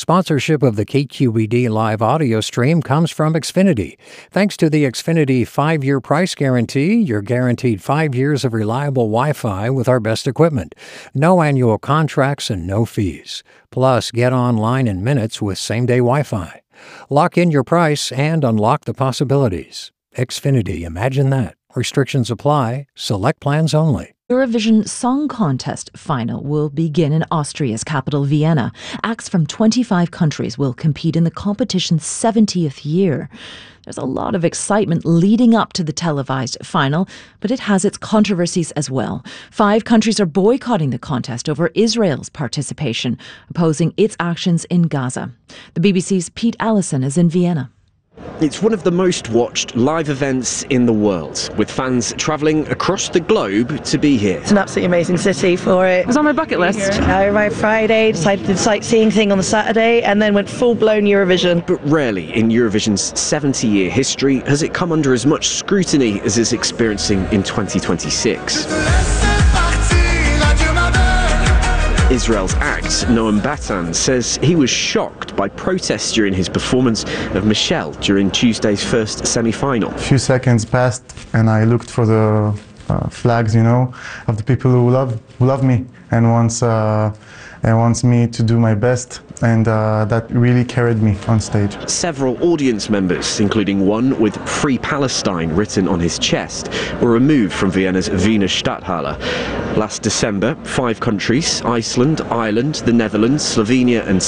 Sponsorship of the KQED live audio stream comes from Xfinity. Thanks to the Xfinity 5-year price guarantee, you're guaranteed 5 years of reliable Wi-Fi with our best equipment. No annual contracts and no fees. Plus, get online in minutes with same-day Wi-Fi. Lock in your price and unlock the possibilities. Xfinity, imagine that. Restrictions apply. Select plans only. Eurovision Song Contest final will begin in Austria's capital, Vienna. Acts from 25 countries will compete in the competition's 70th year. There's a lot of excitement leading up to the televised final, but it has its controversies as well. 5 countries are boycotting the contest over Israel's participation, opposing its actions in Gaza. The BBC's Pete Allison is in Vienna. It's one of the most watched live events in the world, with fans travelling across the globe to be here. It's an absolutely amazing city for it. It was on my bucket list. I arrived Friday, decided the sightseeing thing on the Saturday, and then went full-blown Eurovision. But rarely in Eurovision's 70-year history has it come under as much scrutiny as it's experiencing in 2026. Israel's act, Noam Batan, says he was shocked by protests during his performance of Michelle during Tuesday's first semi-final. A few seconds passed and I looked for the flags, of the people who love me and wants me to do my best, and that really carried me on stage. Several audience members, including one with Free Palestine written on his chest, were removed from Vienna's Wiener Stadthalle. Last December, 5 countries, Iceland, Ireland, the Netherlands, Slovenia and